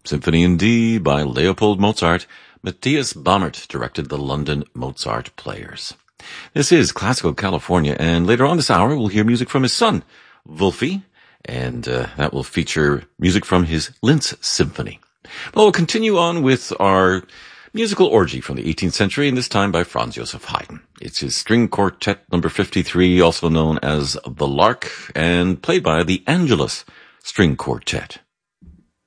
Symphony in D by Leopold Mozart. Matthias Baumert directed the London Mozart Players. This is Classical California, and later on this hour we'll hear music from his son, Wolfie, and that will feature music from his Linz Symphony. Well, we'll continue on with our musical orgy from the 18th century, and this time by Franz Joseph Haydn. It's his string quartet number 53, also known as The Lark, and played by the Angelus String Quartet.